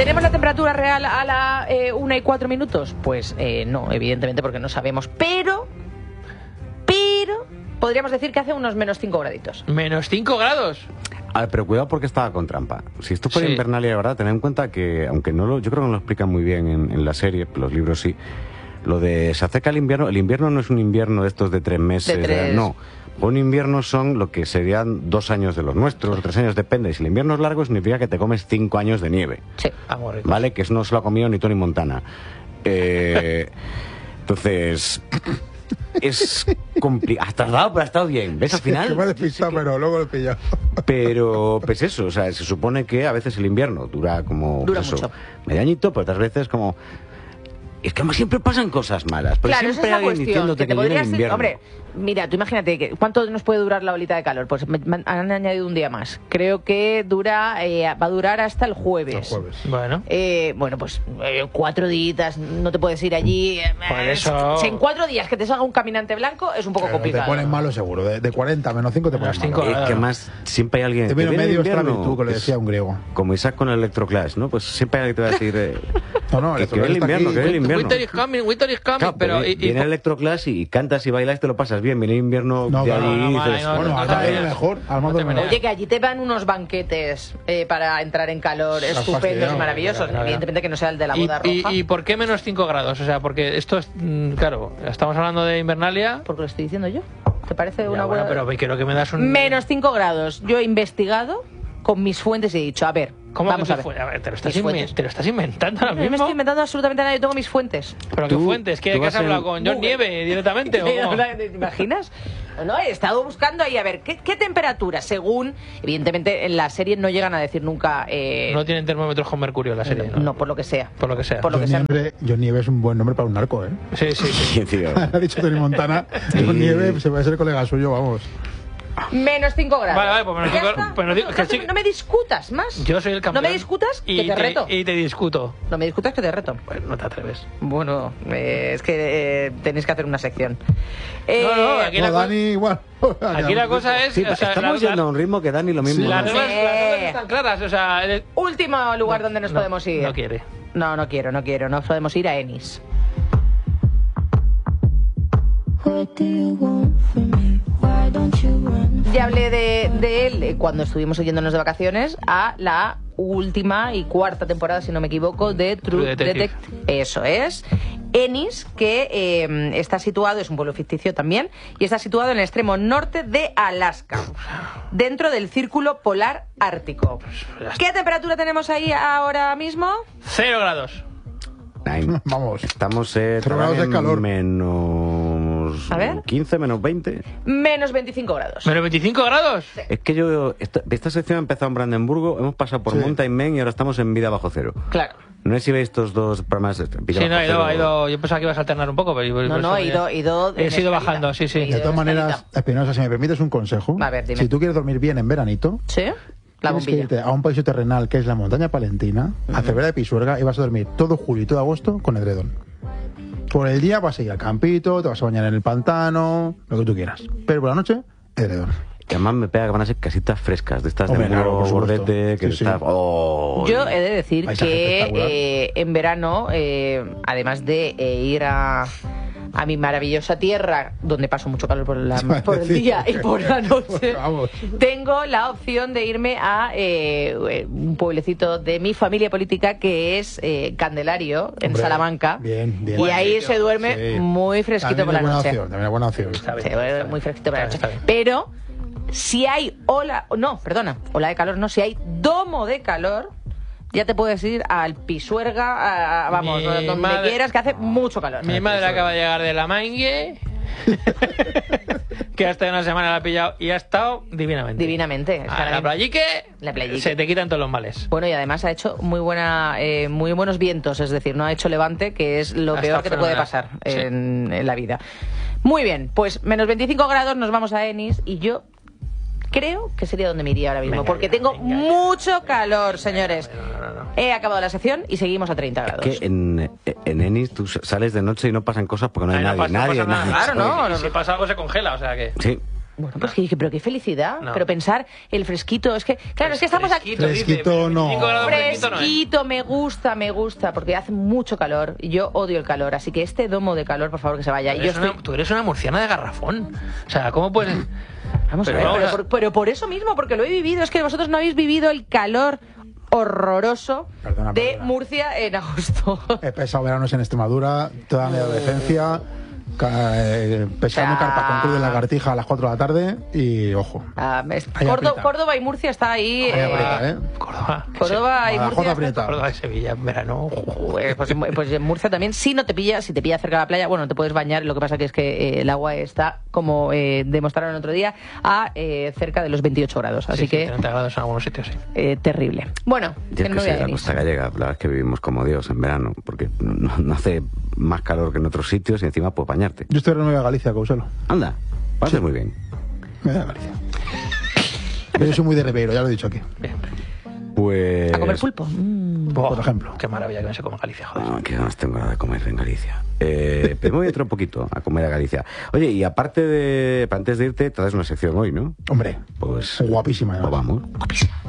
¿Tenemos la temperatura real a la 1:04? Pues no, evidentemente, porque no sabemos. Pero podríamos decir que hace unos menos 5 graditos. ¿Menos 5 grados? A ver, pero cuidado porque estaba con trampa. Si esto fuera Invernalia de verdad, tened en cuenta que, aunque no yo creo que no lo explican muy bien en la serie, los libros sí, lo de se acerca el invierno no es un invierno de estos de 3 meses, no. Un invierno son lo que serían 2 años de los nuestros, o 3 años, depende. Si el invierno es largo, significa que te comes 5 años de nieve. Sí, ¿vale? Que eso no se lo ha comido ni Tony Montana. Entonces, es complicado. Has tardado, pero ha estado bien. ¿Ves al final? Que me ha despistado, pero luego lo he pillado. Pero, pues eso, o sea, se supone que a veces el invierno dura como... Dura pues mucho. eso, medio añito, pero otras veces como... Es que siempre pasan cosas malas. Porque claro, siempre esa es la alguien cuestión. diciéndote que viene el invierno. Hombre, mira, tú imagínate, ¿cuánto nos puede durar la olita de calor? Pues han añadido un día más. Creo que va a durar hasta el jueves. Bueno. Bueno, pues 4 días, no te puedes ir allí. Por eso... Si en 4 días que te salga un caminante blanco es un poco complicado. Te pones malo seguro. De 40 menos 5 te pones malo. Es que más siempre hay alguien te que viene medio extra invierno, virtud, que le decía un griego. Como Isaac con el Electroclash, ¿no? Pues siempre hay alguien que te va a decir no, que viene el invierno, que viene el invierno. Winter is coming, Claro, pero... viene el Electroclash y cantas y bailas y te lo pasas bien. Viene el invierno de allí y dices... Bueno, mejor. Oye, que allí te van unos banquetes para entrar en calor estupendos y maravillosos. Evidentemente que no sea el de la boda roja. ¿Y por qué menos 5 grados? O sea, porque esto es... claro, estamos hablando de Invernalia... Porque lo estoy diciendo yo. ¿Te parece una buena...? Pero creo que me das un... Menos 5 grados. Yo he investigado con mis fuentes y he dicho, a ver... ¿Cómo vamos que a ver. Te lo estás inventando ahora mismo? No me estoy inventando absolutamente nada, yo tengo mis fuentes. ¿Pero qué fuentes? ¿Qué has hablado con John Nieve directamente? ¿Te imaginas? No, he estado buscando ahí a ver qué temperatura, según... Evidentemente en la serie no llegan a decir nunca... No tienen termómetros con mercurio en la serie, ¿no? No, por lo que sea. Por lo que sea. John Nieve es un buen nombre para un narco, ¿eh? Sí. Tío. Ha dicho Tony Montana. John Nieve se va a ser colega suyo, vamos. Menos 5 grados. Vale, pues menos 5 grados. No me discutas más. Yo soy el campeón. No me discutas, que te reto. Y te discuto. No me discutas, que te reto. Pues no te atreves. Bueno, es que tenéis que hacer una sección. Aquí Dani igual. Aquí la cosa es... Sí, o sea, estamos yendo a un ritmo que Dani lo mismo. Las reglas están claras, o sea... Último lugar donde nos podemos ir. No quiere. No quiero. Nos podemos ir a Ennis. Ya hablé de él cuando estuvimos oyéndonos de vacaciones a la última y 4ª temporada, si no me equivoco, de True Detective. Eso es. Ennis, que está situado, es un pueblo ficticio también, y está situado en el extremo norte de Alaska, dentro del círculo polar ártico. ¿Qué temperatura tenemos ahí ahora mismo? 0 grados. Vamos. Estamos 0 grados de calor. Menos... A ver. 15, menos 20. Menos 25 grados. ¿Menos 25 grados? Sí. Es que esta sección ha empezado en Brandenburgo, hemos pasado por Mountain Man y ahora estamos en Vida Bajo Cero. Claro. No sé si veis estos dos programas. Sí, no, he ido. Yo pensaba que ibas a alternar un poco, pero... No, he ido... He ido bajando, sí. De todas maneras, Espinosa, si me permites un consejo. A ver, dime. Si tú quieres dormir bien en veranito... ¿Sí? Tienes que irte a un paraíso terrenal que es la montaña palentina, a Cervera de Pisuerga, y vas a dormir todo julio y todo agosto con edredón. Por el día vas a ir al campito, te vas a bañar en el pantano, lo que tú quieras. Pero por la noche, edredón. Que además me pega que van a ser casitas frescas, de estas de claro, bordete, que sí. está... Oh, yo he de decir que en verano, además de ir a mi maravillosa tierra, donde paso mucho calor por el día y por la noche, tengo la opción de irme a un pueblecito de mi familia política, que es Candelario, en Salamanca. Bien. Y ahí se duerme muy fresquito por la noche. También es buena opción. Se duerme muy fresquito por la noche. Pero si hay ola de calor, no, si hay domo de calor, ya te puedes ir al Pisuerga, vamos, donde quieras, que hace mucho calor. Mi madre acaba de llegar de la Maingue, que hasta una semana la ha pillado y ha estado divinamente. Divinamente. La playique, se te quitan todos los males. Bueno, y además ha hecho muy buenos vientos, es decir, no ha hecho levante, que es lo peor que te puede pasar en la vida. Muy bien, pues menos 25 grados, nos vamos a Ennis, y yo creo que sería donde me iría ahora mismo, porque tengo mucho calor, señores. No. He acabado la sección y seguimos a 30 grados. Que en Ennis tú sales de noche y no pasan cosas porque no hay nadie. Claro, ¿no? Si pasa algo se congela, o sea que... Sí. Bueno, pues pero qué felicidad. No. Pero pensar el fresquito, es que, claro, es que estamos aquí. Fresquito no. Fresquito, me gusta, porque hace mucho calor y yo odio el calor. Así que este domo de calor, por favor, que se vaya. Tú eres una murciana de garrafón. O sea, ¿cómo puedes...? Vamos a ver, pero por eso mismo, porque lo he vivido. Es que vosotros no habéis vivido el calor horroroso de Murcia en agosto. He pasado veranos en Extremadura, toda mi adolescencia, pescando carpa con cruz de lagartija a las 4 de la tarde y, ojo. Córdoba y Murcia está ahí. Córdoba y Murcia. Córdoba y Sevilla en verano. Pues en Murcia también, si te pilla cerca de la playa, bueno, te puedes bañar. Lo que pasa que es que el agua está, como demostraron el otro día, a cerca de los 28 grados. Así que 30 grados en algunos sitios, sí. Terrible. Bueno, yo es que soy de la Costa Gallega, la verdad es que vivimos como Dios en verano, porque no hace más calor que en otros sitios y encima puedes bañarte. Yo estoy en Nueva Galicia, Causelo. Anda, lo haces muy bien. Me da Galicia. Pero yo soy muy de Ribeiro, ya lo he dicho aquí. Bien. Pues... a comer pulpo. Por ejemplo. Qué maravilla que no se come en Galicia, joder. Qué ganas tengo de comer en Galicia. Pero me voy otro poquito a comer a Galicia. Oye, y aparte de... antes de irte, te das una sección hoy, ¿no? Hombre, pues guapísima. Pues vamos. Guapísima.